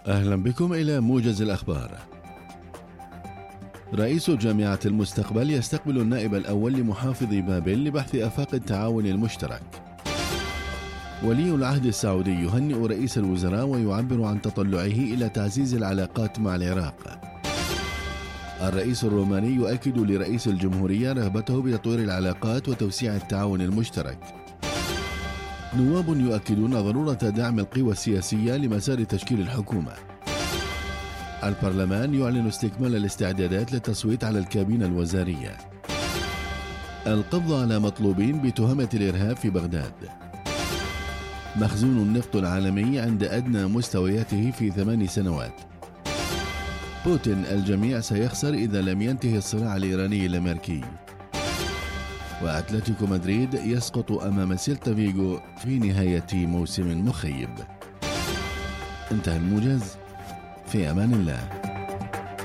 أهلا بكم إلى موجز الأخبار. رئيس جامعة المستقبل يستقبل النائب الأول لمحافظ بابل لبحث آفاق التعاون المشترك. ولي العهد السعودي يهنئ رئيس الوزراء ويعبر عن تطلعه إلى تعزيز العلاقات مع العراق. الرئيس الروماني يؤكد لرئيس الجمهورية رغبته بتطوير العلاقات وتوسيع التعاون المشترك. نواب يؤكدون ضرورة دعم القوى السياسية لمسار تشكيل الحكومة. البرلمان يعلن استكمال الاستعدادات للتصويت على الكابينة الوزارية. القبض على مطلوبين بتهمة الإرهاب في بغداد. مخزون النفط العالمي عند أدنى مستوياته في 8 سنوات. بوتين: الجميع سيخسر إذا لم ينتهي الصراع الإيراني الأمريكي. وأتلتيكو مدريد يسقط أمام سيلتا فيغو في نهاية موسم مخيب. انتهى الموجز، في أمان الله.